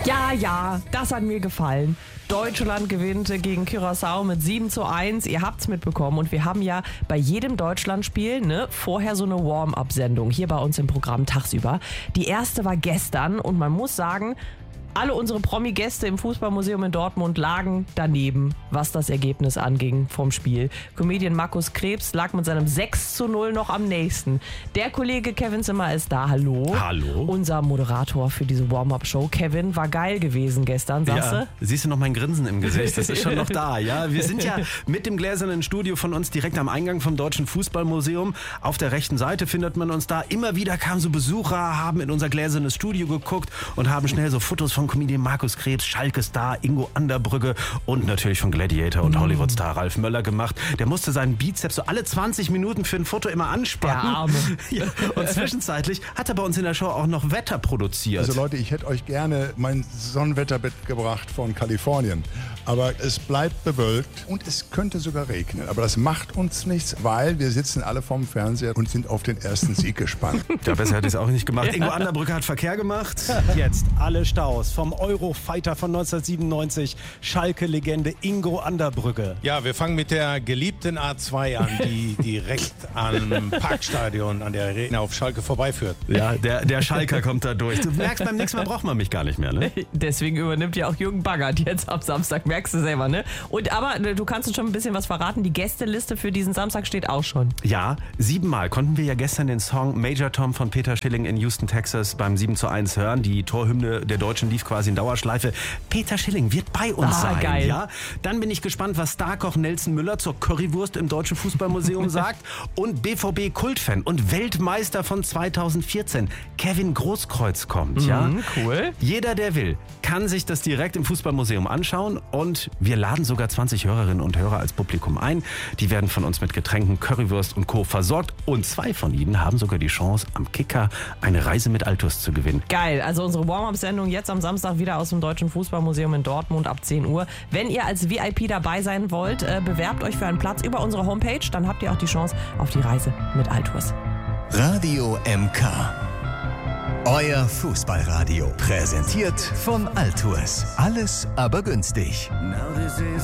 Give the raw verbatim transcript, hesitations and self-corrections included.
Ja, ja, das hat mir gefallen. Deutschland gewinnt gegen Curaçao mit sieben zu eins. Ihr habt's mitbekommen. Und wir haben ja bei jedem Deutschlandspiel ne, vorher so eine Warm-up-Sendung hier bei uns im Programm tagsüber. Die erste war gestern und man muss sagen, alle unsere Promi-Gäste im Fußballmuseum in Dortmund lagen daneben, was das Ergebnis anging vom Spiel. Comedian Markus Krebs lag mit seinem sechs zu null noch am nächsten. Der Kollege Kevin Zimmer ist da. Hallo. Hallo. Unser Moderator für diese Warm-Up-Show. Kevin, war geil gewesen gestern, sagst ja, du? Siehst du noch mein Grinsen im Gesicht? Das ist schon noch da. Ja, wir sind ja mit dem gläsernen Studio von uns direkt am Eingang vom Deutschen Fußballmuseum. Auf der rechten Seite findet man uns da. Immer wieder kamen so Besucher, haben in unser gläsernes Studio geguckt und haben schnell so Fotos von Comedian Markus Krebs, Schalke-Star Ingo Anderbrügge und natürlich von Gladiator und Hollywood-Star Ralf Möller gemacht. Der musste seinen Bizeps so alle zwanzig Minuten für ein Foto immer anspannen. Der Arme. Ja, und zwischenzeitlich hat er bei uns in der Show auch noch Wetter produziert. Also Leute, ich hätte euch gerne mein Sonnenwetterbett gebracht von Kalifornien. Aber es bleibt bewölkt und es könnte sogar regnen. Aber das macht uns nichts, weil wir sitzen alle vorm Fernseher und sind auf den ersten Sieg gespannt. Ja, besser hätte ich es auch nicht gemacht. Ingo Anderbrügge hat Verkehr gemacht. Jetzt alle Staus vom Eurofighter von neunzehnhundertsiebenundneunzig, Schalke-Legende Ingo Anderbrügge. Ja, wir fangen mit der geliebten A zwei an, die direkt am Parkstadion an der Arena auf Schalke vorbeiführt. Ja, der, der Schalker kommt da durch. Du merkst, beim nächsten Mal braucht man mich gar nicht mehr, ne? Deswegen übernimmt ja auch Jürgen Baggert jetzt am Samstag, merkst du selber, ne? Und aber du kannst uns schon ein bisschen was verraten, die Gästeliste für diesen Samstag steht auch schon. Ja, siebenmal konnten wir ja gestern den Song Major Tom von Peter Schilling in Houston, Texas beim sieben zu eins hören. Die Torhymne der Deutschen lief quasi in Dauerschleife. Peter Schilling wird bei uns ah, sein. Geil. Ja? Dann bin ich gespannt, was Starkoch Nelson Müller zur Currywurst im Deutschen Fußballmuseum sagt. Und B V B-Kultfan und Weltmeister von zweitausendvierzehn, Kevin Großkreuz kommt. Mhm, ja? Cool. Jeder, der will, kann sich das direkt im Fußballmuseum anschauen. Und wir laden sogar zwanzig Hörerinnen und Hörer als Publikum ein. Die werden von uns mit Getränken, Currywurst und Co. versorgt. Und zwei von ihnen haben sogar die Chance, am Kicker eine Reise mit Altus zu gewinnen. Geil, also unsere Warm-Up-Sendung jetzt am Samstag wieder aus dem Deutschen Fußballmuseum in Dortmund ab zehn Uhr. Wenn ihr als V I P dabei sein wollt, äh, bewerbt euch für einen Platz über unsere Homepage. Dann habt ihr auch die Chance auf die Reise mit Altus. Radio M K. Euer Fußballradio. Präsentiert von Altus. Alles aber günstig. Now this is